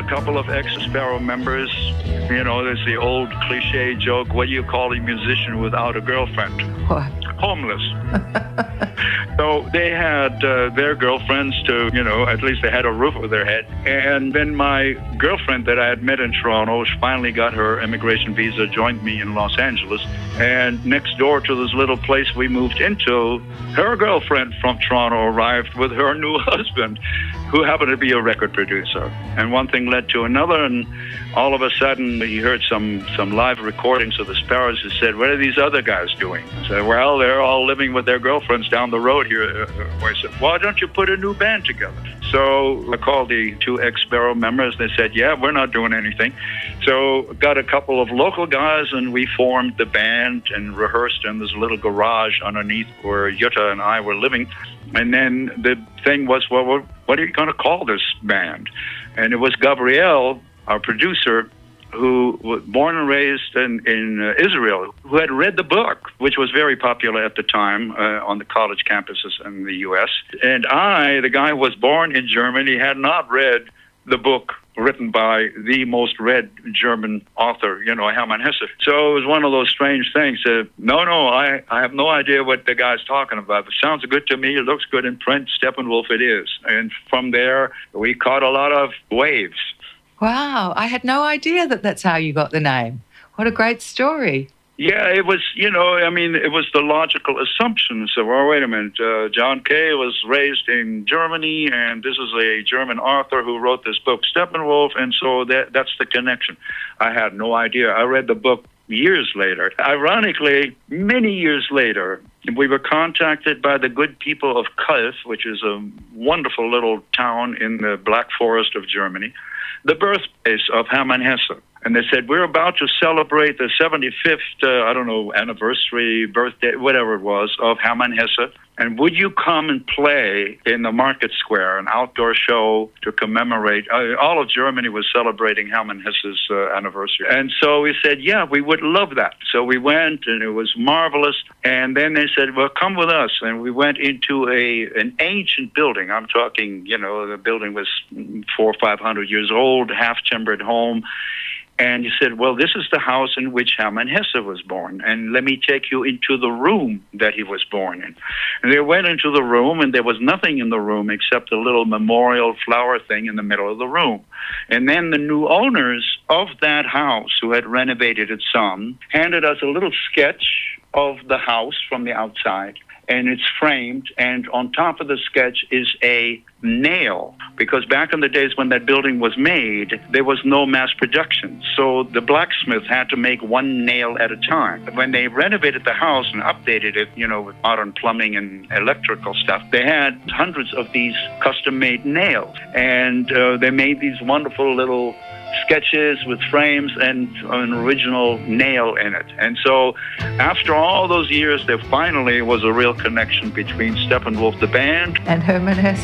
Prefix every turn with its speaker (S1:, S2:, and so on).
S1: couple of ex-Sparrow members. You know, there's the old cliche joke, what do you call a musician without a girlfriend?
S2: What?
S1: Homeless. So they had their girlfriends to, you know, at least they had a roof over their head. And then my girlfriend that I had met in Toronto, she finally got her immigration visa, joined me in Los Angeles. And next door to this little place we moved into, her girlfriend from Toronto arrived with her new husband, who happened to be a record producer. And one thing led to another, and all of a sudden he heard some live recordings of the Sparrows. He said, what are these other guys doing? I said, well, they're all living with their girlfriends down the road here. I said, why don't you put a new band together? So I called the two ex-Sparrow members. They said, yeah, we're not doing anything. So got a couple of local guys, and we formed the band and rehearsed in this little garage underneath where Jutta and I were living. And then the thing was, well, what are you going to call this band? And it was Gabriel, our producer, who was born and raised in Israel, who had read the book, which was very popular at the time on the college campuses in the U.S. And I, the guy who was born in Germany, had not read the book written by the most read German author, you know, Hermann Hesse. So it was one of those strange things. I have no idea what the guy's talking about. It sounds good to me. It looks good in print. Steppenwolf it is. And from there, we caught a lot of waves.
S2: Wow, I had no idea that that's how you got the name. What a great story.
S1: Yeah, it was, you know, I mean, it was the logical assumption. So, well, wait a minute, John Kay was raised in Germany, and this is a German author who wrote this book, Steppenwolf, and so that's the connection. I had no idea. I read the book years later. Ironically, many years later, we were contacted by the good people of Kalf, which is a wonderful little town in the Black Forest of Germany, the birthplace of Hermann Hesse. And they said, we're about to celebrate the 75th, anniversary, birthday, whatever it was, of Hermann Hesse. And would you come and play in the Market Square, an outdoor show to commemorate? All of Germany was celebrating Hermann Hesse's anniversary. And so we said, yeah, we would love that. So we went, and it was marvelous. And then they said, well, come with us. And we went into an ancient building. I'm talking, you know, the building was 400 or 500 years old, half-timbered home. And he said, well, this is the house in which Hermann Hesse was born, and let me take you into the room that he was born in. And they went into the room, and there was nothing in the room except a little memorial flower thing in the middle of the room. And then the new owners of that house, who had renovated it some, handed us a little sketch of the house from the outside. And it's framed, and on top of the sketch is a nail, because back in the days when that building was made, there was no mass production. So the blacksmith had to make one nail at a time. When they renovated the house and updated it, you know, with modern plumbing and electrical stuff, they had hundreds of these custom-made nails. And they made these wonderful little sketches with frames and an original nail in it. And so after all those years, there finally was a real connection between Steppenwolf, the band,
S2: and Hermann Hesse.